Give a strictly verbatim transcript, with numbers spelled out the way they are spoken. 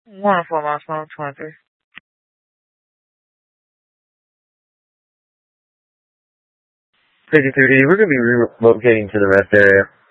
one oh four miles per hour, twenty-three. fifty-three D, we're going to be relocating to the rest area.